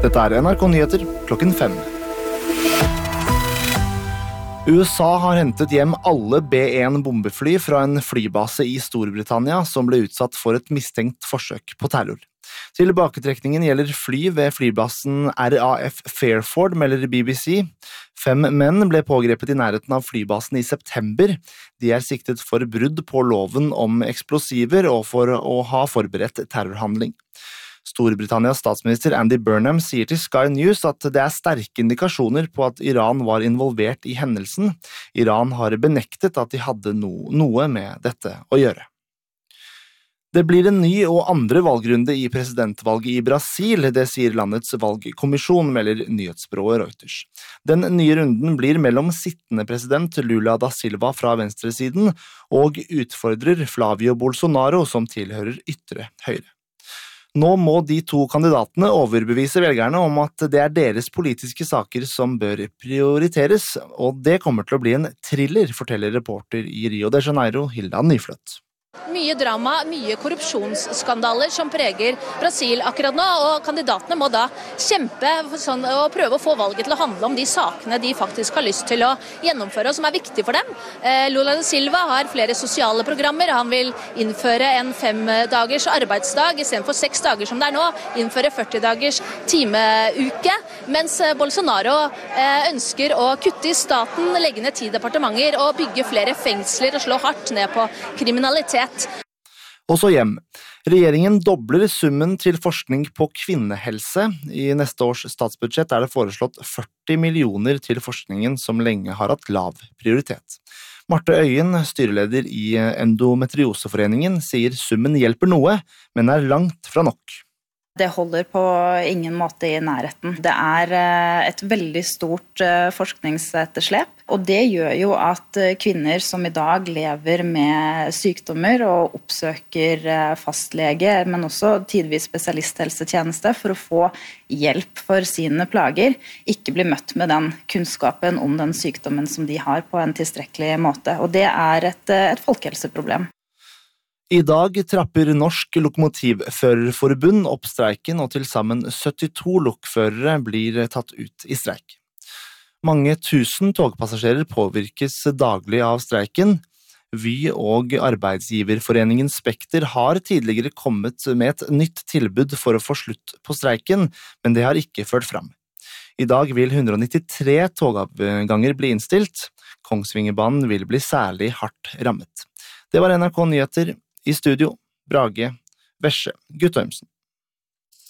Dette NRK Nyheter klokken 5. USA har hentet hjem alle B-1 bombefly fra en flybase i Storbritannia som ble utsatt for et mistenkt forsøk på terror. Tilbaketrekningen gjelder fly ved flybasen RAF Fairford, melder BBC. 5 menn ble pågrepet i nærheten av flybasen i september. De er siktet for brudd på loven om eksplosiver og for å ha forberedt terrorhandling. Storbritannias statsminister Andy Burnham sier til Sky News at det er sterke indikasjoner på at Iran var involvert i hendelsen. Iran har benektet at de hadde noe med dette å gjøre. Det blir en ny og andre valgrunde i presidentvalget i Brasil, det sier landets valgkommisjon, melder nyhetsbyrået Reuters. Den nye runden blir mellom sittende president Lula da Silva fra venstresiden og utfordrer Flavio Bolsonaro som tilhører ytre høyre. Nå må de to kandidatene overbevise velgerne om at det er deres politiske saker som bør prioriteres, og det kommer til å bli en thriller, forteller reporter i Rio de Janeiro, Hilda Nyfløtt. Mye drama, mye korrupsjonsskandaler som preger Brasil akkurat nå, og kandidatene må da kjempe og prøve å få valget til å handle om de sakene de faktisk har lyst til å gjennomføre, og som er viktige for dem. Lula da Silva har flere sosiale programmer. Han vil innføre en 5-dagers arbeidsdag i stedet for 6 dager som det er nå, innføre 40-dagers timeuke, mens Bolsonaro ønsker å kutte i staten, legge ned 10 departementer og bygge flere fengsler og slå hardt ned på kriminalitet. Og så hjem. Regjeringen dobler summen til forskning på kvinnehelse. I neste års statsbudsjett er det foreslått 40 millioner til forskningen som lenge har hatt lav prioritet. Marte Øyen, styreleder i Endometrioseforeningen, sier summen hjelper noe, men er langt fra nok. Det holder på ingen måte i nærheten. Det er et veldig stort forskningsetterslep, og det gjør jo at kvinner som i dag lever med sykdommer og oppsøker fastlege, men også tidvis spesialisthelsetjeneste for å få hjelp for sine plager, ikke blir møtt med den kunnskapen om den sykdommen som de har på en tilstrekkelig måte. Og det er et folkehelseproblem. I dag trapper Norsk Lokomotivførerforbund opp streiken, og til sammen 72 lokførere blir tatt ut i streik. Mange tusen togpassasjerer påvirkes daglig av streiken. Vy og arbeidsgiverforeningen Spekter har tidligere kommet med et nytt tilbud for å få slutt på streiken, men det har ikke ført fram. I dag vil 193 togavganger bli innstilt. Kongsvingerbanen vil bli særlig hardt rammet. Det var NRK Nyheter. I studio, Brage Vesje Guttormsen.